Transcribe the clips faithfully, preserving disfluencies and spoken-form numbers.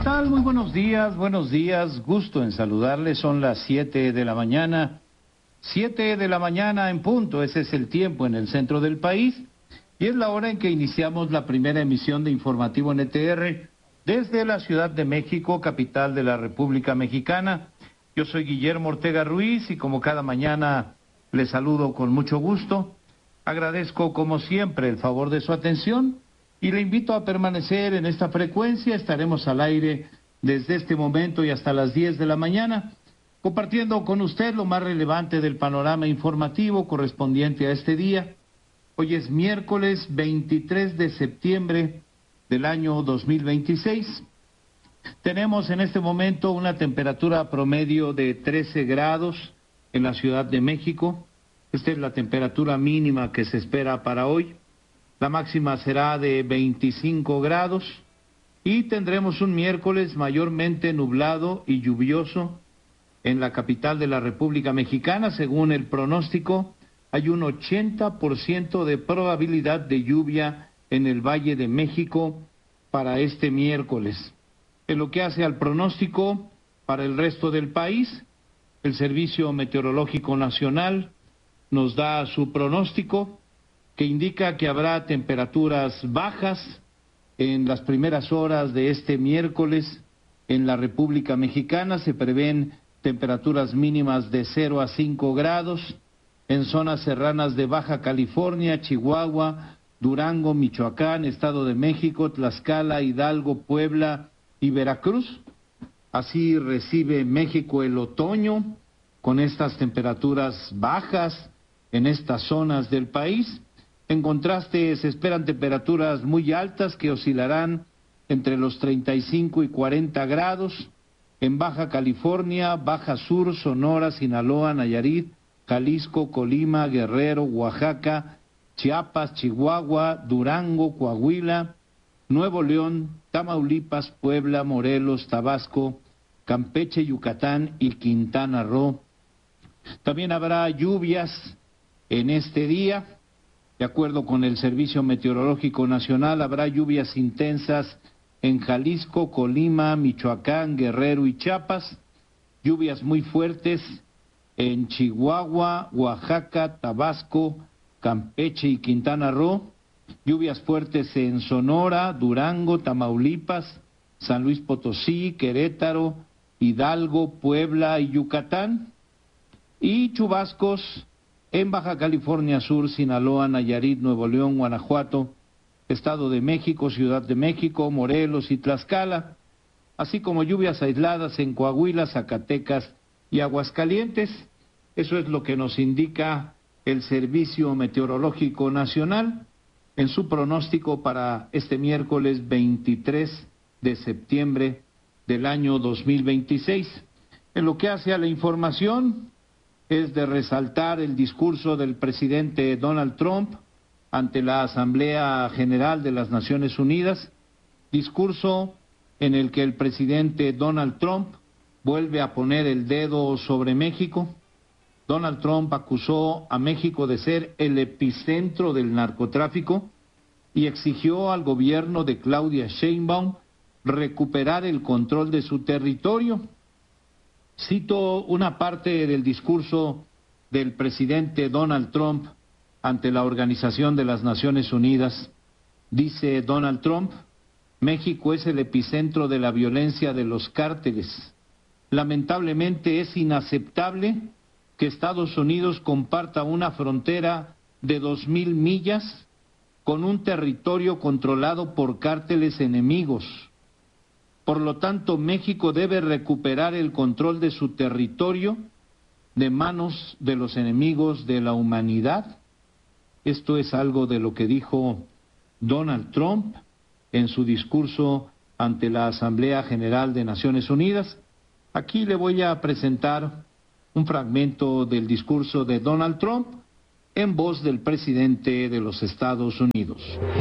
tal? Muy buenos días, buenos días, gusto en saludarles, son las siete de la mañana, siete de la mañana en punto, ese es el tiempo en el centro del país, y es la hora en que iniciamos la primera emisión de Informativo N T R desde la Ciudad de México, capital de la República Mexicana. Yo soy Guillermo Ortega Ruiz y como cada mañana les saludo con mucho gusto, agradezco como siempre el favor de su atención, y le invito a permanecer en esta frecuencia. Estaremos al aire desde este momento y hasta las diez de la mañana, compartiendo con usted lo más relevante del panorama informativo correspondiente a este día. Hoy es miércoles veintitrés de septiembre del año dos mil veintiséis. Tenemos en este momento una temperatura promedio de trece grados en la Ciudad de México. Esta es la temperatura mínima que se espera para hoy. La máxima será de veinticinco grados y tendremos un miércoles mayormente nublado y lluvioso en la capital de la República Mexicana. Según el pronóstico, hay un ochenta por ciento de probabilidad de lluvia en el Valle de México para este miércoles. En lo que hace al pronóstico para el resto del país, el Servicio Meteorológico Nacional nos da su pronóstico, que indica que habrá temperaturas bajas en las primeras horas de este miércoles en la República Mexicana. Se prevén temperaturas mínimas de cero a cinco grados en zonas serranas de Baja California, Chihuahua, Durango, Michoacán, Estado de México, Tlaxcala, Hidalgo, Puebla y Veracruz. Así recibe México el otoño con estas temperaturas bajas en estas zonas del país. En contraste, se esperan temperaturas muy altas que oscilarán entre los treinta y cinco y cuarenta grados en Baja California, Baja Sur, Sonora, Sinaloa, Nayarit, Jalisco, Colima, Guerrero, Oaxaca, Chiapas, Chihuahua, Durango, Coahuila, Nuevo León, Tamaulipas, Puebla, Morelos, Tabasco, Campeche, Yucatán y Quintana Roo. También habrá lluvias en este día. De acuerdo con el Servicio Meteorológico Nacional, habrá lluvias intensas en Jalisco, Colima, Michoacán, Guerrero y Chiapas, lluvias muy fuertes en Chihuahua, Oaxaca, Tabasco, Campeche y Quintana Roo, lluvias fuertes en Sonora, Durango, Tamaulipas, San Luis Potosí, Querétaro, Hidalgo, Puebla y Yucatán, y chubascos en Baja California Sur, Sinaloa, Nayarit, Nuevo León, Guanajuato, Estado de México, Ciudad de México, Morelos y Tlaxcala, así como lluvias aisladas en Coahuila, Zacatecas y Aguascalientes. Eso es lo que nos indica el Servicio Meteorológico Nacional en su pronóstico para este miércoles veintitrés de septiembre del año dos mil veintiséis. En lo que hace a la información, es de resaltar el discurso del presidente Donald Trump ante la Asamblea General de las Naciones Unidas, discurso en el que el presidente Donald Trump vuelve a poner el dedo sobre México. Donald Trump acusó a México de ser el epicentro del narcotráfico y exigió al gobierno de Claudia Sheinbaum recuperar el control de su territorio. Cito una parte del discurso del presidente Donald Trump ante la Organización de las Naciones Unidas. Dice Donald Trump: México es el epicentro de la violencia de los cárteles. Lamentablemente es inaceptable que Estados Unidos comparta una frontera de dos mil millas con un territorio controlado por cárteles enemigos. Por lo tanto, México debe recuperar el control de su territorio de manos de los enemigos de la humanidad. Esto es algo de lo que dijo Donald Trump en su discurso ante la Asamblea General de Naciones Unidas. Aquí le voy a presentar un fragmento del discurso de Donald Trump en voz del presidente de los Estados Unidos.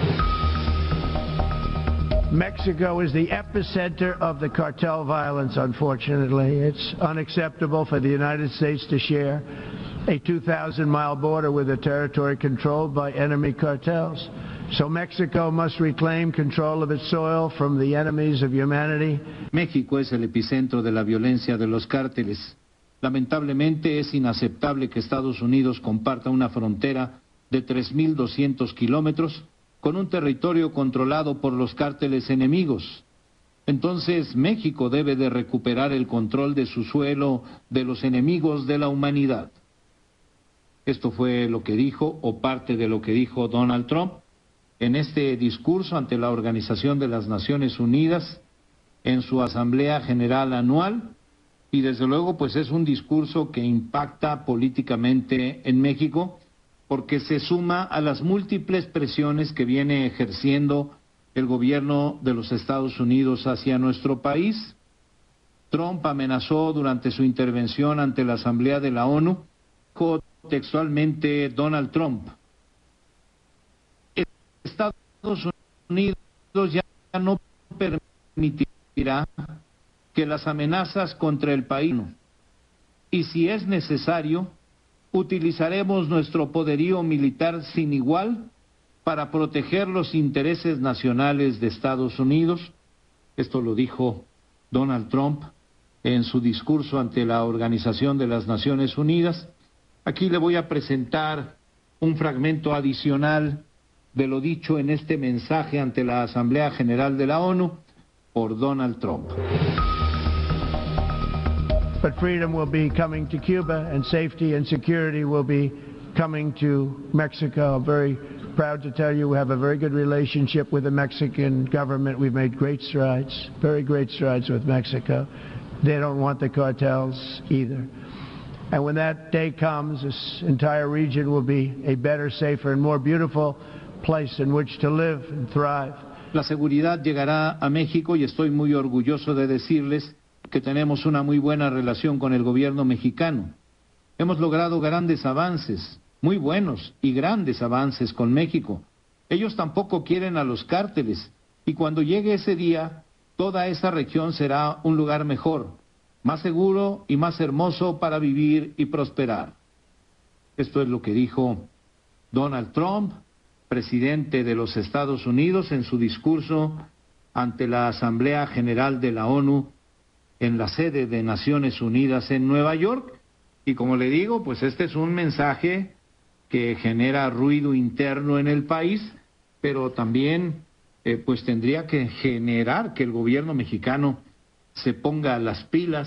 Mexico is the epicenter of the cartel violence, unfortunately. It's unacceptable for the United States to share a two thousand mile border with a territory controlled by enemy cartels. So Mexico must reclaim control of its soil from the enemies of humanity. México es el epicentro de la violencia de los cárteles. Lamentablemente es inaceptable que Estados Unidos comparta una frontera de tres mil doscientos kilómetros con un territorio controlado por los cárteles enemigos. Entonces México debe de recuperar el control de su suelo de los enemigos de la humanidad. Esto fue lo que dijo, o parte de lo que dijo Donald Trump en este discurso ante la Organización de las Naciones Unidas en su Asamblea General Anual, y desde luego pues es un discurso que impacta políticamente en México porque se suma a las múltiples presiones que viene ejerciendo el gobierno de los Estados Unidos hacia nuestro país. Trump amenazó durante su intervención ante la Asamblea de la ONU, dijo textualmente Donald Trump: Estados Unidos ya no permitirá que las amenazas contra el país, y si es necesario, utilizaremos nuestro poderío militar sin igual para proteger los intereses nacionales de Estados Unidos. Esto lo dijo Donald Trump en su discurso ante la Organización de las Naciones Unidas. Aquí le voy a presentar un fragmento adicional de lo dicho en este mensaje ante la Asamblea General de la ONU por Donald Trump. But freedom will be coming to Cuba, and safety and security will be coming to Mexico. I'm very proud to tell you we have a very good relationship with the Mexican government. We've made great strides, very great strides with Mexico. They don't want the cartels either. And when that day comes, this entire region will be a better, safer, and more beautiful place in which to live and thrive. La seguridad llegará a México y estoy muy orgulloso de decirles que tenemos una muy buena relación con el gobierno mexicano. Hemos logrado grandes avances, muy buenos y grandes avances con México. Ellos tampoco quieren a los cárteles, y cuando llegue ese día, toda esa región será un lugar mejor, más seguro y más hermoso para vivir y prosperar. Esto es lo que dijo Donald Trump, presidente de los Estados Unidos, en su discurso ante la Asamblea General de la ONU en la sede de Naciones Unidas en Nueva York. Y como le digo, pues este es un mensaje que genera ruido interno en el país, pero también eh, pues tendría que generar que el gobierno mexicano se ponga las pilas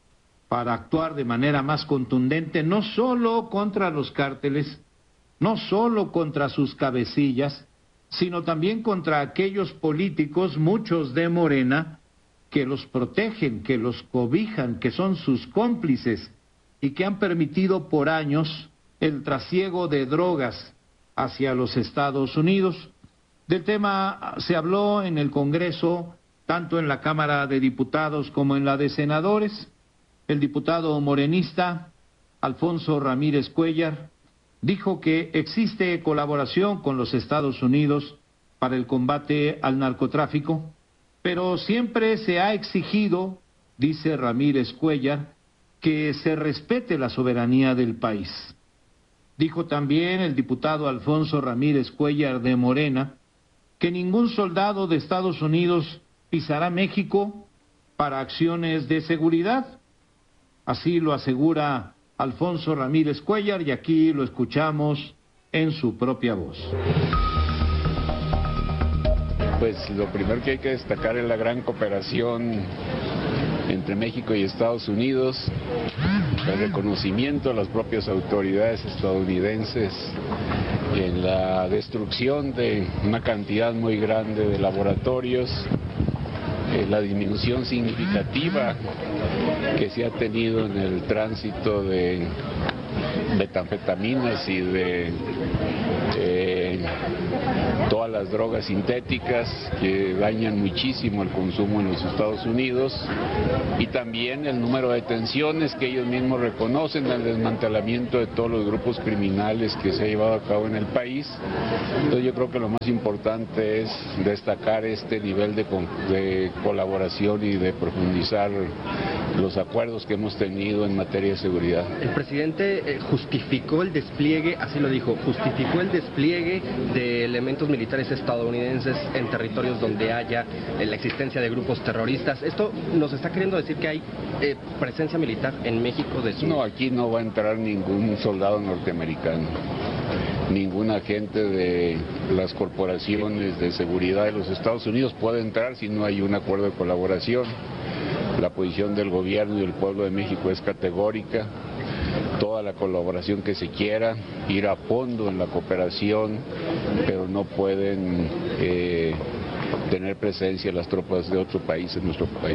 para actuar de manera más contundente, no solo contra los cárteles, no solo contra sus cabecillas, sino también contra aquellos políticos, muchos de Morena, que los protegen, que los cobijan, que son sus cómplices y que han permitido por años el trasiego de drogas hacia los Estados Unidos. Del tema se habló en el Congreso, tanto en la Cámara de Diputados como en la de Senadores. El diputado morenista Alfonso Ramírez Cuéllar dijo que existe colaboración con los Estados Unidos para el combate al narcotráfico, pero siempre se ha exigido, dice Ramírez Cuéllar, que se respete la soberanía del país. Dijo también el diputado Alfonso Ramírez Cuéllar de Morena que ningún soldado de Estados Unidos pisará México para acciones de seguridad. Así lo asegura Alfonso Ramírez Cuéllar, y aquí lo escuchamos en su propia voz. Pues lo primero que hay que destacar es la gran cooperación entre México y Estados Unidos, el reconocimiento a las propias autoridades estadounidenses en la destrucción de una cantidad muy grande de laboratorios, eh, la disminución significativa que se ha tenido en el tránsito de metanfetaminas y de eh, todas las drogas sintéticas que dañan muchísimo el consumo en los Estados Unidos, y también el número de detenciones que ellos mismos reconocen, el desmantelamiento de todos los grupos criminales que se ha llevado a cabo en el país. Entonces yo creo que lo más importante es destacar este nivel de, de colaboración y de profundizar los acuerdos que hemos tenido en materia de seguridad. El presidente eh, justificó el despliegue, así lo dijo, justificó el despliegue de elementos militares militares estadounidenses en territorios donde haya eh, la existencia de grupos terroristas. ¿Esto nos está queriendo decir que hay eh, presencia militar en México de su... No, aquí no va a entrar ningún soldado norteamericano, ningún agente de las corporaciones de seguridad de los Estados Unidos puede entrar si no hay un acuerdo de colaboración. La posición del gobierno y del pueblo de México es categórica. Toda la colaboración que se quiera, ir a fondo en la cooperación, pero no pueden eh, tener presencia las tropas de otro país en nuestro país.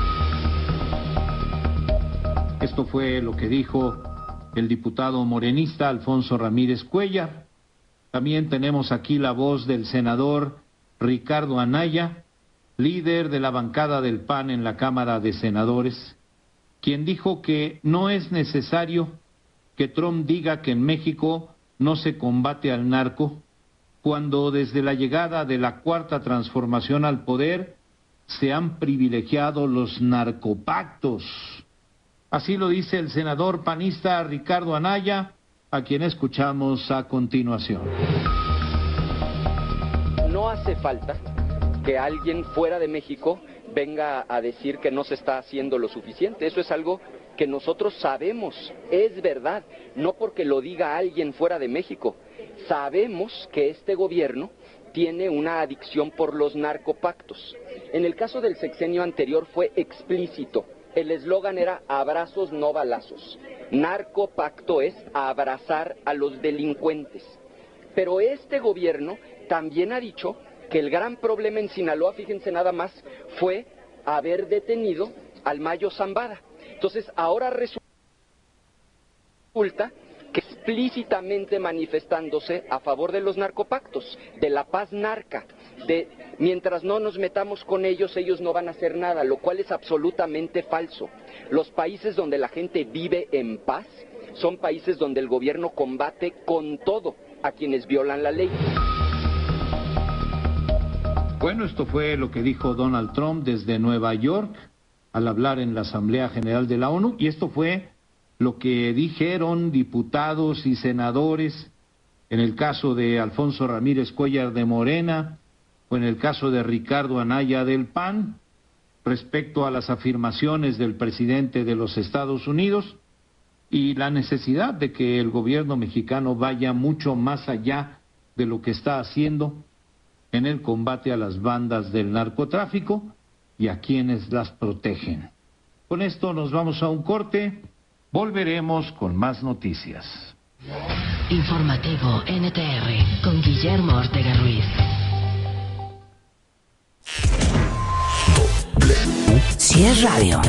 Esto fue lo que dijo el diputado morenista Alfonso Ramírez Cuellar. También tenemos aquí la voz del senador Ricardo Anaya, líder de la bancada del P A N en la Cámara de Senadores, quien dijo que no es necesario que Trump diga que en México no se combate al narco, cuando desde la llegada de la Cuarta Transformación al poder se han privilegiado los narcopactos. Así lo dice el senador panista Ricardo Anaya, a quien escuchamos a continuación. No hace falta que alguien fuera de México venga a decir que no se está haciendo lo suficiente. Eso es algo que nosotros sabemos, es verdad, no porque lo diga alguien fuera de México. Sabemos que este gobierno tiene una adicción por los narcopactos. En el caso del sexenio anterior fue explícito. El eslogan era abrazos no balazos. Narcopacto es abrazar a los delincuentes. Pero este gobierno también ha dicho que el gran problema en Sinaloa, fíjense nada más, fue haber detenido al Mayo Zambada. Entonces ahora resulta que explícitamente manifestándose a favor de los narcopactos, de la paz narca, de mientras no nos metamos con ellos, ellos no van a hacer nada, lo cual es absolutamente falso. Los países donde la gente vive en paz son países donde el gobierno combate con todo a quienes violan la ley. Bueno, esto fue lo que dijo Donald Trump desde Nueva York al hablar en la Asamblea General de la ONU, y esto fue lo que dijeron diputados y senadores en el caso de Alfonso Ramírez Cuellar de Morena o en el caso de Ricardo Anaya del P A N respecto a las afirmaciones del presidente de los Estados Unidos y la necesidad de que el gobierno mexicano vaya mucho más allá de lo que está haciendo en el combate a las bandas del narcotráfico y a quienes las protegen. Con esto nos vamos a un corte, volveremos con más noticias. Informativo N T R con Guillermo Ortega Ruiz. W. Si es radio.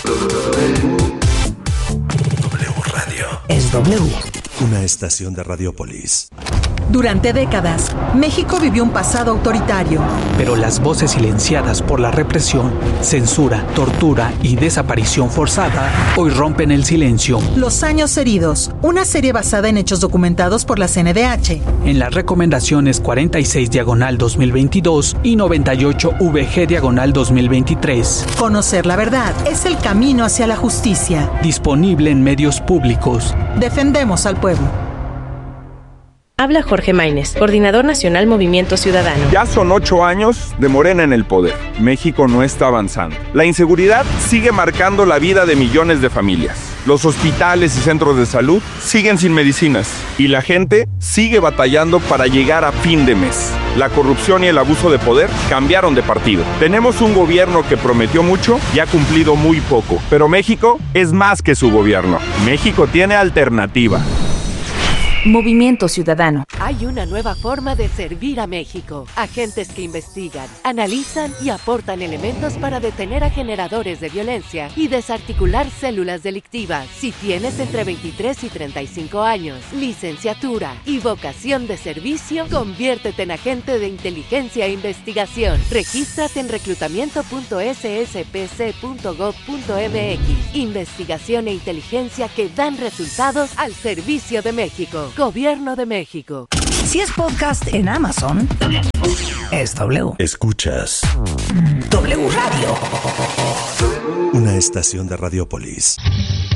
W Radio. Es W. Una estación de Radiopolis. Durante décadas, México vivió un pasado autoritario. Pero las voces silenciadas por la represión, censura, tortura y desaparición forzada hoy rompen el silencio. Los años heridos, una serie basada en hechos documentados por la C N D H. En las recomendaciones cuarenta y seis diagonal dos mil veintidós y noventa y ocho V G diagonal dos mil veintitrés. Conocer la verdad es el camino hacia la justicia. Disponible en medios públicos. Defendemos al pueblo. Habla Jorge Maínez, coordinador nacional Movimiento Ciudadano. Ya son ocho años de Morena en el poder. México no está avanzando. La inseguridad sigue marcando la vida de millones de familias. Los hospitales y centros de salud siguen sin medicinas. Y la gente sigue batallando para llegar a fin de mes. La corrupción y el abuso de poder cambiaron de partido. Tenemos un gobierno que prometió mucho y ha cumplido muy poco. Pero México es más que su gobierno. México tiene alternativa. Movimiento Ciudadano. Hay una nueva forma de servir a México. Agentes que investigan, analizan y aportan elementos para detener a generadores de violencia y desarticular células delictivas. Si tienes entre veintitrés y treinta y cinco años, licenciatura y vocación de servicio, conviértete en agente de inteligencia e investigación. Regístrate en reclutamiento punto s s p c punto gov punto m x. Investigación e inteligencia que dan resultados al servicio de México. Gobierno de México. Si es podcast en Amazon, es W. Escuchas W Radio. Una estación de Radiopolis.